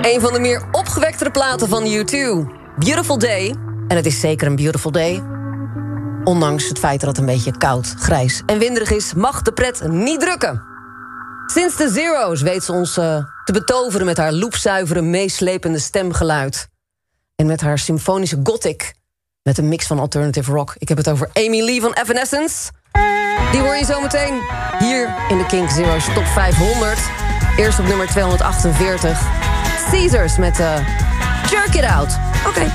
Een van de meer opgewektere platen van U2. Beautiful Day. En het is zeker een beautiful day. Ondanks het feit dat het een beetje koud, grijs en winderig is, mag de pret niet drukken. Sinds de Zero's weet ze ons te betoveren met haar loopzuivere, meeslepende stemgeluid. En met haar symfonische gothic. Met een mix van alternative rock. Ik heb het over Amy Lee van Evanescence. Die hoor je zometeen hier in de Kink Zero's Top 500. Eerst op nummer 248. Caesars met Jerk It Out. Oké.